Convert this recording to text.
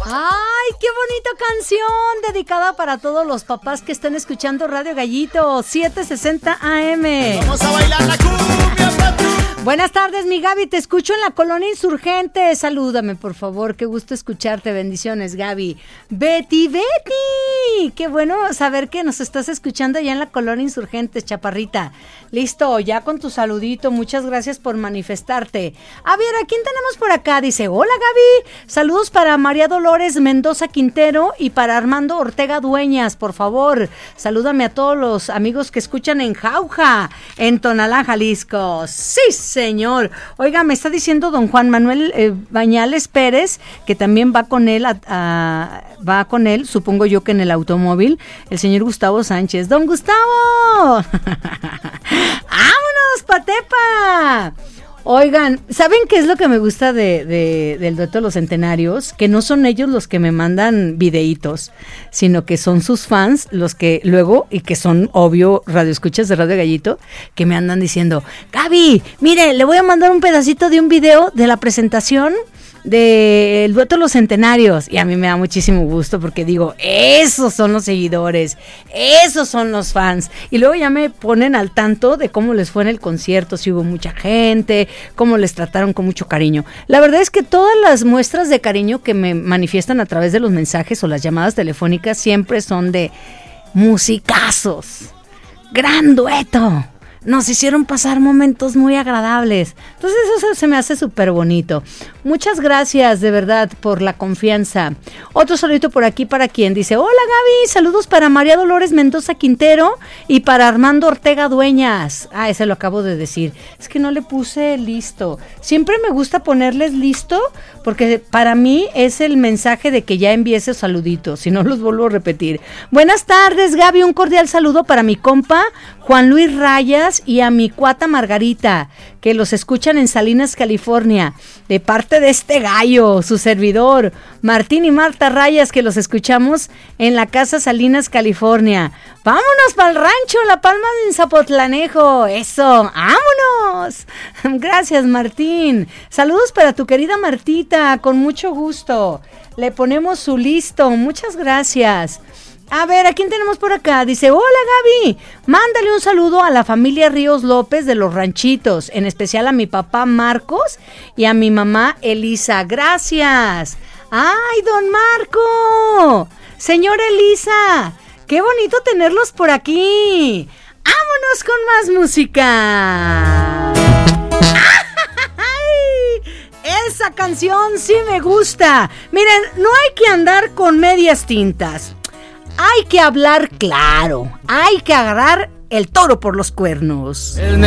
¡Ay, qué bonita canción! Dedicada para todos los papás que están escuchando Radio Gallito 760 AM. Vamos a bailar la cumbia, patrón. Buenas tardes, mi Gaby, te escucho en la Colonia Insurgente. Salúdame, por favor, qué gusto escucharte. Bendiciones, Gaby. Betty, qué bueno saber que nos estás escuchando allá en la Colonia Insurgente, chaparrita. Listo, ya con tu saludito, muchas gracias por manifestarte. A ver, ¿a quién tenemos por acá? Dice, hola, Gaby, saludos para María Dolores Mendoza Quintero y para Armando Ortega Dueñas, por favor. Salúdame a todos los amigos que escuchan en Jauja, en Tonalá, Jalisco. Sí, señor. Oiga, me está diciendo don Juan Manuel Bañales Pérez, que también va con él, va con él, supongo yo que en el automóvil, el señor Gustavo Sánchez. ¡Don Gustavo! ¡Vámonos, Patepa! Oigan, ¿saben qué es lo que me gusta del dueto de los centenarios? Que no son ellos los que me mandan videitos, sino que son sus fans los que luego, y que son, obvio, radioescuchas de Radio Gallito, que me andan diciendo, Gaby, mire, le voy a mandar un pedacito de un video de la presentación del dueto de los centenarios, y a mí me da muchísimo gusto porque digo, esos son los seguidores, esos son los fans, y luego ya me ponen al tanto de cómo les fue en el concierto, si hubo mucha gente, cómo les trataron con mucho cariño. La verdad es que todas las muestras de cariño que me manifiestan a través de los mensajes o las llamadas telefónicas siempre son de musicazos, gran dueto, nos hicieron pasar momentos muy agradables. Entonces eso se me hace súper bonito. Muchas gracias de verdad por la confianza. Otro saludito por aquí para quien dice, hola Gaby, saludos para María Dolores Mendoza Quintero y para Armando Ortega Dueñas. Ah, ese lo acabo de decir. Es que no le puse listo. Siempre me gusta ponerles listo porque para mí es el mensaje de que ya envié esos saluditos, si no los vuelvo a repetir. Buenas tardes, Gaby, un cordial saludo para mi compa Juan Luis Rayas y a mi cuata Margarita, que los escuchan en Salinas, California, de parte de este gallo, su servidor, Martín y Marta Rayas, que los escuchamos en la casa Salinas, California. ¡Vámonos para el rancho, La Palma de Zapotlanejo! ¡Eso! ¡Vámonos! Gracias, Martín. Saludos para tu querida Martita, con mucho gusto. Le ponemos su listo. Muchas gracias. A ver, ¿a quién tenemos por acá? Dice, hola Gaby, mándale un saludo a la familia Ríos López de Los Ranchitos, en especial a mi papá Marcos y a mi mamá Elisa. Gracias. ¡Ay, don Marco! Señora Elisa, qué bonito tenerlos por aquí. ¡Vámonos con más música! Esa canción sí me gusta. Miren, no hay que andar con medias tintas. Hay que hablar claro, hay que agarrar el toro por los cuernos. El